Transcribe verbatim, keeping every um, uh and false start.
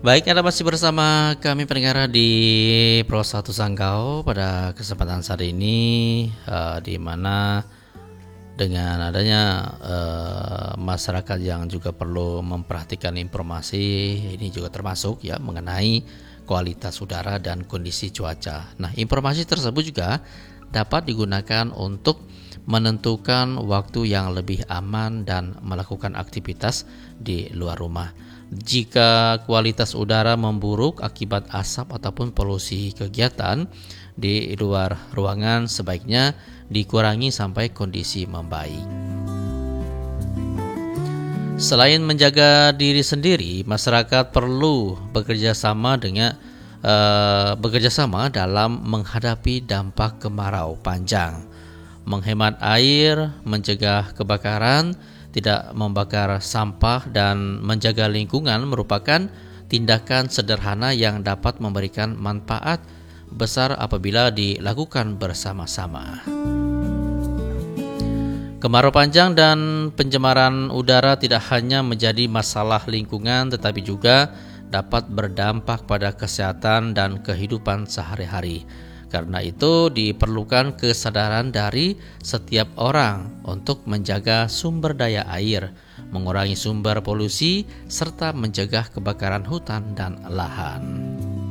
Baik, Anda masih bersama kami pendengar di Pro satu Sanggau pada kesempatan saat ini, eh, di mana dengan adanya eh, masyarakat yang juga perlu memperhatikan informasi ini juga termasuk ya mengenai kualitas udara dan kondisi cuaca. Nah, informasi tersebut juga dapat digunakan untuk menentukan waktu yang lebih aman dan melakukan aktivitas di luar rumah. Jika kualitas udara memburuk akibat asap ataupun polusi kegiatan di luar ruangan, sebaiknya dikurangi sampai kondisi membaik. Selain menjaga diri sendiri, masyarakat perlu bekerja sama dengan uh, bekerja sama dalam menghadapi dampak kemarau panjang, menghemat air, mencegah kebakaran, tidak membakar sampah, dan menjaga lingkungan merupakan tindakan sederhana yang dapat memberikan manfaat besar apabila dilakukan bersama-sama. Kemarau panjang dan pencemaran udara tidak hanya menjadi masalah lingkungan tetapi juga dapat berdampak pada kesehatan dan kehidupan sehari-hari. Karena itu diperlukan kesadaran dari setiap orang untuk menjaga sumber daya air, mengurangi sumber polusi, serta mencegah kebakaran hutan dan lahan.